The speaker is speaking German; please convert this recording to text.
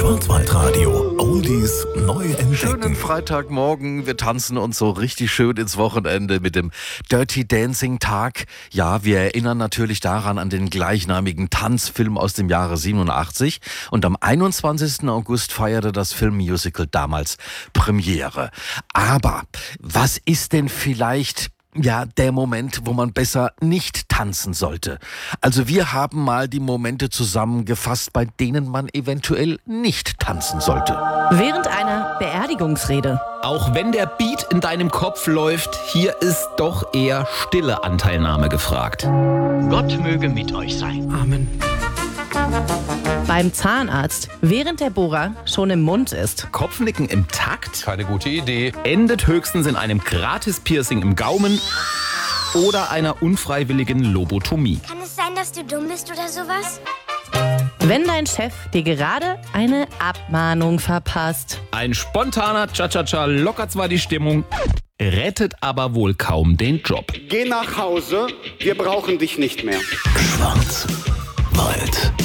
Schwarzwaldradio. Oldies neu entdecken. Schönen Freitagmorgen. Wir tanzen uns so richtig schön ins Wochenende mit dem Dirty Dancing Tag. Ja, wir erinnern natürlich daran an den gleichnamigen Tanzfilm aus dem Jahre 87. Und am 21. August feierte das Filmmusical damals Premiere. Aber was ist denn vielleicht der Moment, wo man besser nicht tanzen sollte? Also wir haben mal die Momente zusammengefasst, bei denen man eventuell nicht tanzen sollte. Während einer Beerdigungsrede. Auch wenn der Beat in deinem Kopf läuft, hier ist doch eher stille Anteilnahme gefragt. Gott möge mit euch sein. Amen. Beim Zahnarzt, während der Bohrer schon im Mund ist. Kopfnicken im Takt Keine gute Idee. endet höchstens in einem Gratis-Piercing im Gaumen oder einer unfreiwilligen Lobotomie. Kann es sein, dass du dumm bist oder sowas? Wenn dein Chef dir gerade eine Abmahnung verpasst. Ein spontaner Cha-Cha-Cha lockert zwar die Stimmung, rettet aber wohl kaum den Job. Geh nach Hause, wir brauchen dich nicht mehr. Schwarzwald.